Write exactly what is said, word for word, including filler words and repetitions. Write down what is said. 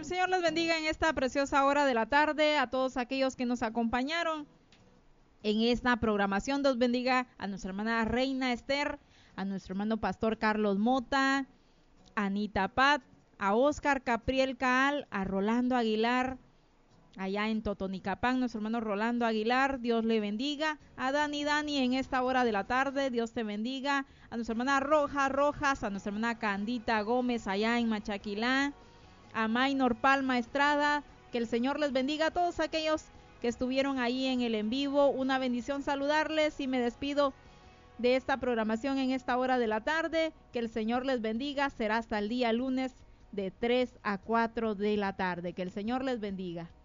El Señor les bendiga en esta preciosa hora de la tarde, a todos aquellos que nos acompañaron en esta programación. Dios bendiga a nuestra hermana Reina Esther, a nuestro hermano pastor Carlos Mota, a Anita Pat, a Oscar Capriel Caal, a Rolando Aguilar, allá en Totonicapán, nuestro hermano Rolando Aguilar, Dios le bendiga. A Dani Dani en esta hora de la tarde, Dios te bendiga. A nuestra hermana Roja Rojas, a nuestra hermana Candita Gómez allá en Machaquilá, a Maynor Palma Estrada, que el Señor les bendiga a todos aquellos que estuvieron ahí en el en vivo. Una bendición saludarles y me despido de esta programación en esta hora de la tarde. Que el Señor les bendiga, será hasta el día lunes de tres a cuatro de la tarde. Que el Señor les bendiga.